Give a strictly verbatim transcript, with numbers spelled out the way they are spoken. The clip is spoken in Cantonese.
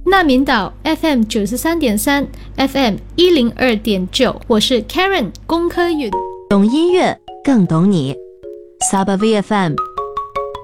纳明岛 F M 九十三点三 F M 一零二点九，我是 Karen 龚科允， 懂音乐更懂你。 Saba V F M